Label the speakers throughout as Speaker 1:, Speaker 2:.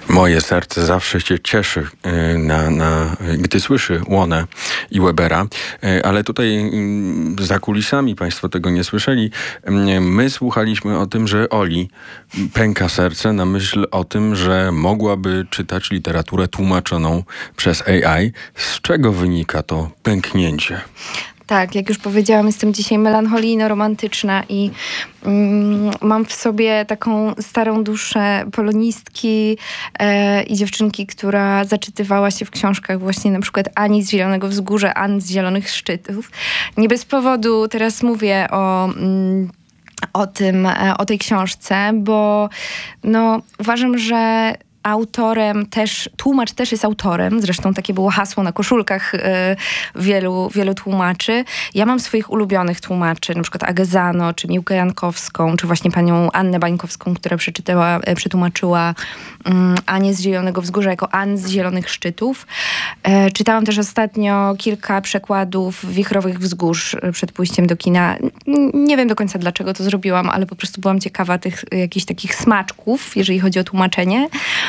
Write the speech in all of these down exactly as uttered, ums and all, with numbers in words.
Speaker 1: Moje serce zawsze się cieszy, na, na, gdy słyszy Łonę i Webera, ale tutaj za kulisami państwo tego nie słyszeli. My słuchaliśmy o tym, że Oli pęka serce na myśl o tym, że mogłaby czytać literaturę tłumaczoną przez A I. Z czego wynika to pęknięcie?
Speaker 2: Tak, jak już powiedziałam, jestem dzisiaj melancholijno-romantyczna i mm, mam w sobie taką starą duszę polonistki e, i dziewczynki, która zaczytywała się w książkach właśnie na przykład Ani z Zielonego Wzgórza, Ann z Zielonych Szczytów. Nie bez powodu teraz mówię o... Mm, o tym, o tej książce, bo no, uważam, że autorem też, tłumacz też jest autorem, zresztą takie było hasło na koszulkach y, wielu, wielu tłumaczy. Ja mam swoich ulubionych tłumaczy, na przykład Agezano, czy Miłkę Jankowską, czy właśnie panią Annę Bańkowską, która przeczytała, y, przetłumaczyła y, Anię z Zielonego Wzgórza jako Ann z Zielonych Szczytów. Y, czytałam też ostatnio kilka przekładów Wichrowych Wzgórz y, przed pójściem do kina. N- nie wiem do końca dlaczego to zrobiłam, ale po prostu byłam ciekawa tych y, jakichś takich smaczków, jeżeli chodzi o tłumaczenie.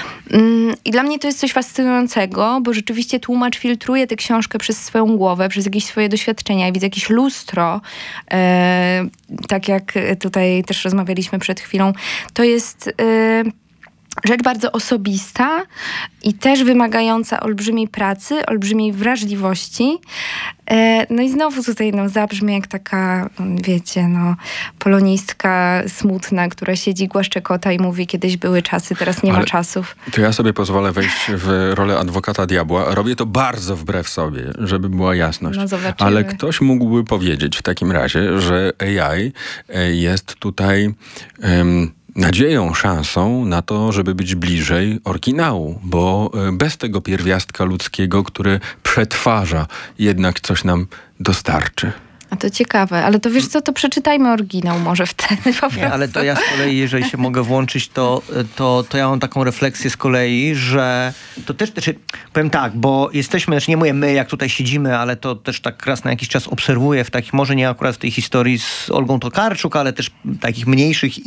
Speaker 2: I dla mnie to jest coś fascynującego, bo rzeczywiście tłumacz filtruje tę książkę przez swoją głowę, przez jakieś swoje doświadczenia. Ja widzę jakieś lustro, e, tak jak tutaj też rozmawialiśmy przed chwilą. To jest e, rzecz bardzo osobista i też wymagająca olbrzymiej pracy, olbrzymiej wrażliwości. E, no i znowu tutaj no, zabrzmi jak taka, wiecie, no, polonistka smutna, która siedzi, głaszcze kota i mówi, kiedyś były czasy, teraz nie
Speaker 1: Ale
Speaker 2: ma czasów.
Speaker 1: To ja sobie pozwolę wejść w rolę adwokata diabła. Robię to bardzo wbrew sobie, żeby była jasność.
Speaker 2: No zobaczymy.
Speaker 1: Ale ktoś mógłby powiedzieć w takim razie, że A I jest tutaj... Um, nadzieją, szansą na to, żeby być bliżej oryginału, bo bez tego pierwiastka ludzkiego, który przetwarza, jednak coś nam dostarczy.
Speaker 2: A to ciekawe, ale to wiesz co, to przeczytajmy oryginał może wtedy po prostu.
Speaker 3: Nie, ale to ja z kolei, jeżeli się mogę włączyć, to, to, to ja mam taką refleksję z kolei, że to też, też powiem tak, bo jesteśmy, znaczy nie mówię my, jak tutaj siedzimy, ale to też tak raz na jakiś czas obserwuję w takich, może nie akurat w tej historii z Olgą Tokarczuk, ale też takich mniejszych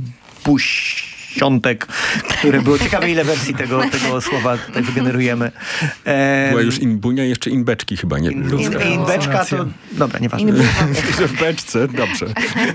Speaker 3: impusiątek, które było ciekawe, ile wersji tego, tego słowa tutaj wygenerujemy.
Speaker 1: E, Była już imbunia, jeszcze imbeczki chyba nie
Speaker 3: in, in, Imbeczka to... Dobra, nieważne.
Speaker 1: Że w beczce, dobrze.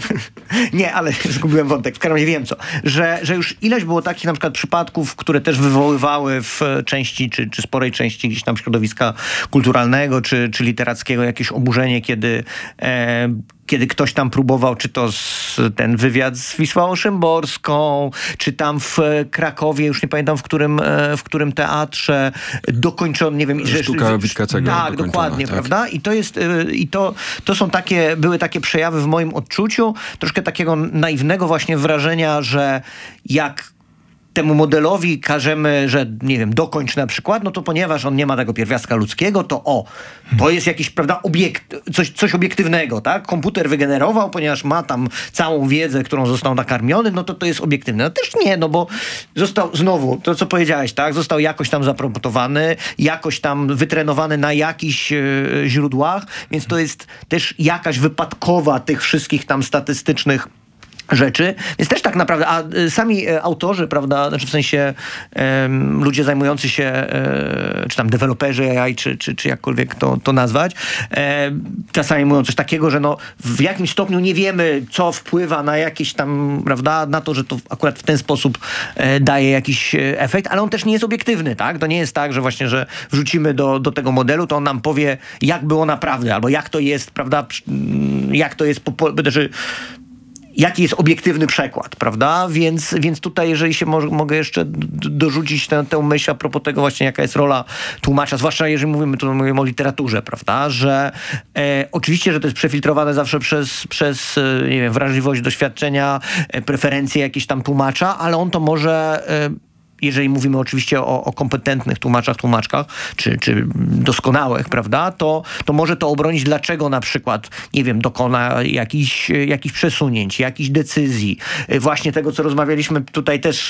Speaker 3: Nie, ale zgubiłem wątek. W każdym razie wiem co. Że, że już ileś było takich na przykład przypadków, które też wywoływały w części, czy, czy sporej części gdzieś tam środowiska kulturalnego, czy, czy literackiego jakieś oburzenie, kiedy e, kiedy ktoś tam próbował, czy to z, ten wywiad z Wisławą Szymborską, czy tam w Krakowie, już nie pamiętam w którym, w którym teatrze, dokończono, nie wiem...
Speaker 1: Sztuka że, Witkacego.
Speaker 3: Tak, dokładnie, tak. Prawda? I to jest, i to, to są takie, były takie przejawy w moim odczuciu, troszkę takiego naiwnego właśnie wrażenia, że jak temu modelowi każemy, że nie wiem, dokończ na przykład, no to ponieważ on nie ma tego pierwiastka ludzkiego, to o, to jest jakiś, prawda, obiekt, coś, coś obiektywnego, tak? Komputer wygenerował, ponieważ ma tam całą wiedzę, którą został nakarmiony, no to to jest obiektywne. No też nie, no bo został, znowu, to co powiedziałeś, tak? Został jakoś tam zaproponowany, jakoś tam wytrenowany na jakichś e, źródłach, więc to jest też jakaś wypadkowa tych wszystkich tam statystycznych rzeczy, więc też tak naprawdę, a y, sami y, autorzy, prawda, znaczy w sensie y, ludzie zajmujący się, y, czy tam deweloperzy A I, czy, czy, czy jakkolwiek to, to nazwać, y, czasami mówią coś takiego, że no w jakimś stopniu nie wiemy, co wpływa na jakieś tam, prawda, na to, że to akurat w ten sposób y, daje jakiś y, efekt, ale on też nie jest obiektywny, tak? To nie jest tak, że właśnie, że wrzucimy do, do tego modelu, to on nam powie, jak było naprawdę, albo jak to jest, prawda, jak to jest, po, po, znaczy, jaki jest obiektywny przekład, prawda? Więc, więc tutaj, jeżeli się mo- mogę jeszcze d- dorzucić tę, tę myśl a propos tego właśnie, jaka jest rola tłumacza, zwłaszcza jeżeli mówimy, tu mówimy o literaturze, prawda? Że e, oczywiście, że to jest przefiltrowane zawsze przez, przez e, nie wiem, wrażliwość, doświadczenia, e, preferencje jakieś tam tłumacza, ale on to może... E, jeżeli mówimy oczywiście o, o kompetentnych tłumaczach, tłumaczkach, czy, czy doskonałych, prawda, to, to może to obronić, dlaczego na przykład, nie wiem, dokona jakichś, jakichś przesunięć, jakichś decyzji. Właśnie tego, co rozmawialiśmy tutaj też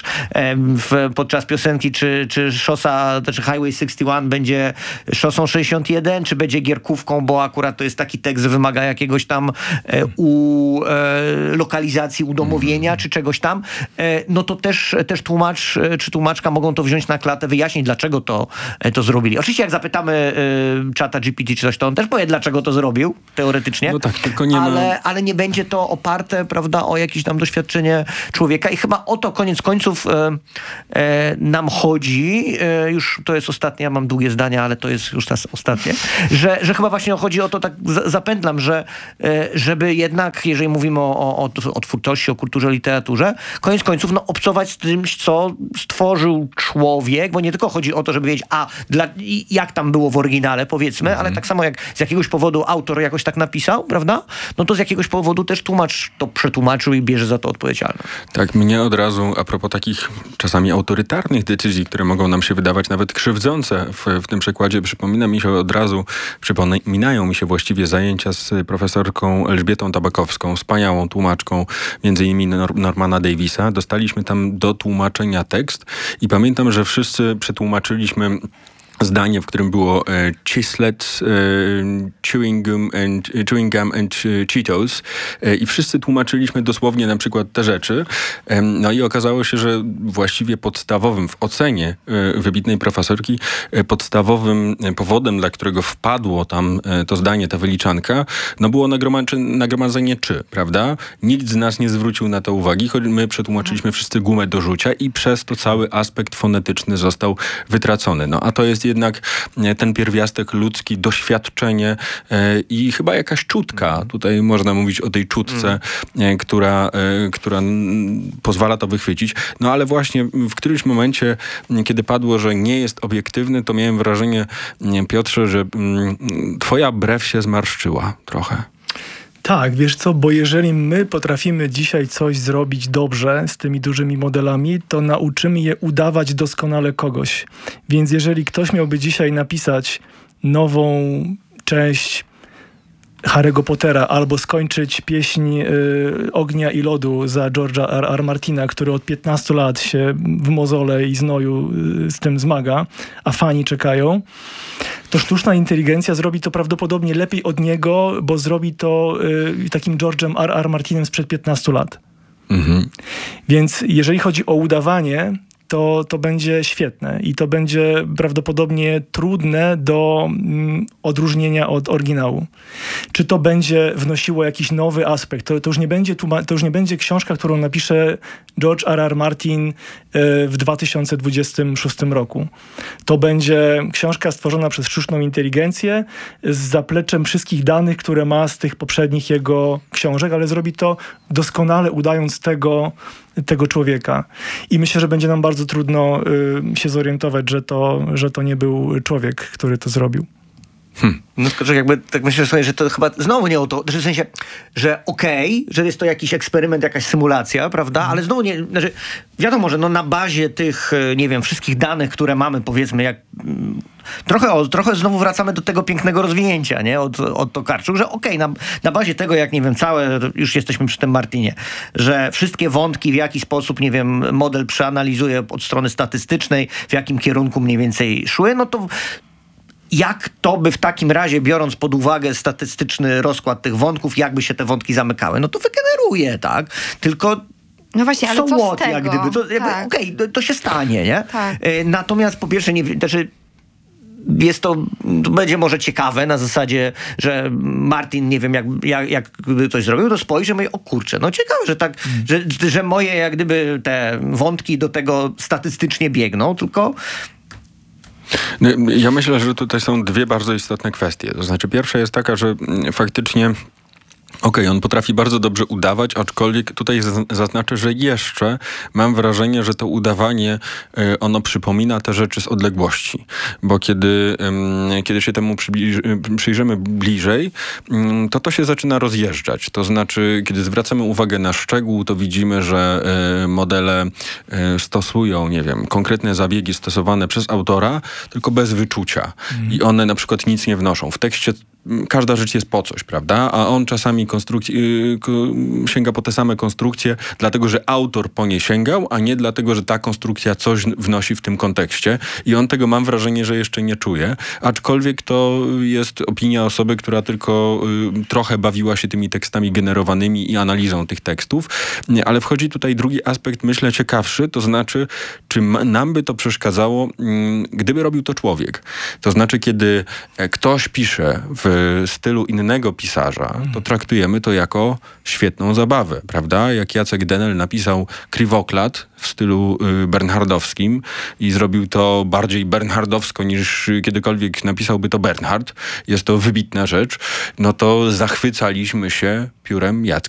Speaker 3: w, podczas piosenki, czy, czy szosa, czy Highway sześćdziesiąt jeden będzie szosą sześćdziesiąt jeden, czy będzie gierkówką, bo akurat to jest taki tekst, że wymaga jakiegoś tam e, u, e, lokalizacji, udomowienia, czy czegoś tam, e, no to też, też tłumacz, czy tłumaczka mogą to wziąć na klatę, wyjaśnić, dlaczego to, to zrobili. Oczywiście jak zapytamy y, czata G P T czy coś, to on też powie, dlaczego to zrobił, teoretycznie.
Speaker 1: No tak, tylko nie
Speaker 3: ale,
Speaker 1: ma...
Speaker 3: ale nie będzie to oparte, prawda, o jakieś tam doświadczenie człowieka i chyba o to koniec końców e, e, nam chodzi, e, już to jest ostatnie, ja mam długie zdania, ale to jest już teraz ostatnie, że, że chyba właśnie chodzi o to, tak z, zapętlam, że e, żeby jednak, jeżeli mówimy o, o, o twórczości, o kulturze, literaturze, koniec końców no, obcować z czymś, co stworzył człowiek, bo nie tylko chodzi o to, żeby wiedzieć, a dla, jak tam było w oryginale, powiedzmy, mhm. ale tak samo jak z jakiegoś powodu autor jakoś tak napisał, prawda? No to z jakiegoś powodu też tłumacz to przetłumaczył i bierze za to odpowiedzialność.
Speaker 1: Tak, mnie od razu, a propos takich czasami autorytarnych decyzji, które mogą nam się wydawać nawet krzywdzące w, w tym przekładzie, przypomina mi się od razu, przypominają mi się właściwie zajęcia z profesorką Elżbietą Tabakowską, wspaniałą tłumaczką, między innymi Nor- Normana Davisa. Dostaliśmy tam do tłumaczenia tekst i pamiętam, że wszyscy przetłumaczyliśmy zdanie, w którym było e, Chislet, e, chewing, gum and, e, chewing gum and e, Cheetos e, i wszyscy tłumaczyliśmy dosłownie na przykład te rzeczy. E, no i okazało się, że właściwie podstawowym w ocenie e, wybitnej profesorki e, podstawowym powodem, dla którego wpadło tam e, to zdanie, ta wyliczanka, no było nagromadzenie, nagromadzenie czy, prawda? Nikt z nas nie zwrócił na to uwagi, choć my przetłumaczyliśmy wszyscy gumę do rzucia i przez to cały aspekt fonetyczny został wytracony. No a to jest jednak ten pierwiastek ludzki, doświadczenie e, i chyba jakaś czutka. Tutaj można mówić o tej czutce, e, która, e, która n, pozwala to wychwycić. No ale właśnie w którymś momencie, kiedy padło, że nie jest obiektywny, to miałem wrażenie, nie, Piotrze, że m, twoja brew się zmarszczyła trochę.
Speaker 4: Tak, wiesz co, bo jeżeli my potrafimy dzisiaj coś zrobić dobrze z tymi dużymi modelami, to nauczymy je udawać doskonale kogoś. Więc jeżeli ktoś miałby dzisiaj napisać nową część Harry'ego Pottera albo skończyć pieśń y, Ognia i Lodu za George'a R R. Martina, który od piętnastu lat się w mozole i znoju y, z tym zmaga, a fani czekają, to sztuczna inteligencja zrobi to prawdopodobnie lepiej od niego, bo zrobi to y, takim George'em R R. Martinem sprzed piętnastu lat. Mhm. Więc jeżeli chodzi o udawanie, to, to będzie świetne i to będzie prawdopodobnie trudne do mm, odróżnienia od oryginału. Czy to będzie wnosiło jakiś nowy aspekt? To, to, już, nie będzie tłuma- to już nie będzie książka, którą napisze George R R. Martin y, w dwa tysiące dwudziestym szóstym roku. To będzie książka stworzona przez sztuczną inteligencję z zapleczem wszystkich danych, które ma z tych poprzednich jego książek, ale zrobi to doskonale, udając tego tego człowieka. I myślę, że będzie nam bardzo trudno y, się zorientować, że to, że to nie był człowiek, który to zrobił.
Speaker 3: Hmm. No tylko, że jakby tak myślę sobie, że to chyba znowu nie o to, że w sensie, że okej, okay, że jest to jakiś eksperyment, jakaś symulacja, prawda, ale znowu nie, znaczy wiadomo, że no na bazie tych, nie wiem, wszystkich danych, które mamy, powiedzmy, jak trochę, o, trochę znowu wracamy do tego pięknego rozwinięcia, nie, od, od Tokarczuk, że okej, okay, na, na bazie tego, jak, nie wiem, całe, już jesteśmy przy tym Martinie, że wszystkie wątki, w jaki sposób, nie wiem, model przeanalizuje od strony statystycznej, w jakim kierunku mniej więcej szły, no to jak to by w takim razie, biorąc pod uwagę statystyczny rozkład tych wątków, jakby się te wątki zamykały? No to wygeneruje, tak? Tylko
Speaker 2: no właśnie, ale
Speaker 3: so
Speaker 2: co
Speaker 3: what,
Speaker 2: z tego?
Speaker 3: jak gdyby. To,
Speaker 2: tak.
Speaker 3: Okej, okay, to się stanie, nie?
Speaker 2: Tak.
Speaker 3: Natomiast po pierwsze, nie, znaczy jest to, to będzie może ciekawe na zasadzie, że Martin, nie wiem, jak, jak, jak gdyby coś zrobił, to spojrzy i o kurczę, no ciekawe, że tak, mm. że, że moje jak gdyby te wątki do tego statystycznie biegną, tylko
Speaker 1: ja myślę, że tutaj są dwie bardzo istotne kwestie. To znaczy pierwsza jest taka, że faktycznie okej, okay, on potrafi bardzo dobrze udawać, aczkolwiek tutaj zaznaczę, że jeszcze mam wrażenie, że to udawanie, ono przypomina te rzeczy z odległości. Bo kiedy, kiedy się temu przybliż- przyjrzymy bliżej, to to się zaczyna rozjeżdżać. To znaczy, kiedy zwracamy uwagę na szczegół, to widzimy, że modele stosują, nie wiem, konkretne zabiegi stosowane przez autora, tylko bez wyczucia. Mhm. I one na przykład nic nie wnoszą. W tekście każda rzecz jest po coś, prawda? A on czasami konstrukcji, yy, k- sięga po te same konstrukcje, dlatego, że autor po nie sięgał, a nie dlatego, że ta konstrukcja coś wnosi w tym kontekście. I on tego, mam wrażenie, że jeszcze nie czuje. Aczkolwiek to jest opinia osoby, która tylko y, trochę bawiła się tymi tekstami generowanymi i analizą tych tekstów. Nie, ale wchodzi tutaj drugi aspekt, myślę, ciekawszy, to znaczy, czy ma, nam by to przeszkadzało, mm, gdyby robił to człowiek. To znaczy, kiedy e, ktoś pisze w stylu innego pisarza, to traktujemy to jako świetną zabawę, prawda? Jak Jacek Denel napisał Kriwoklad w stylu y, bernhardowskim i zrobił to bardziej bernhardowsko niż kiedykolwiek napisałby to Bernhard. Jest to wybitna rzecz. No to zachwycaliśmy się piórem Jacka